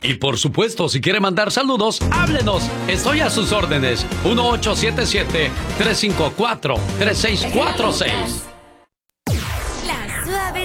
Y por supuesto, si quiere mandar saludos, háblenos. Estoy a sus órdenes. 1877-354-3646.